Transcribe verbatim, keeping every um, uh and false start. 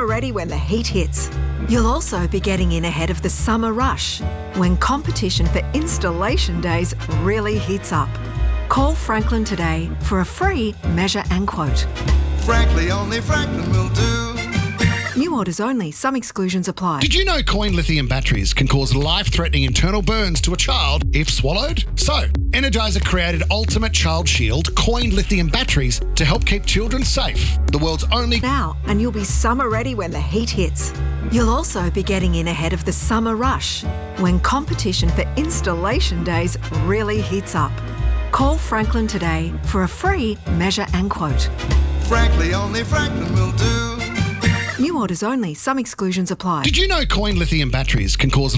summer ready when the heat hits. You'll also be getting in ahead of the summer rush when competition for installation days really heats up. Call Franklin today for a free measure and quote. Frankly, only Franklin will do. New orders only. Some exclusions apply. Did you know coin lithium batteries can cause life-threatening internal burns to a child if swallowed? So, Energizer created Ultimate Child Shield coin lithium batteries to help keep children safe. The world's only... Now, and you'll be summer ready when the heat hits. You'll also be getting in ahead of the summer rush when competition for installation days really heats up. Call Franklin today for a free measure and quote. Frankly, only Franklin will do. New orders only. Some exclusions apply. Did you know coin lithium batteries can cause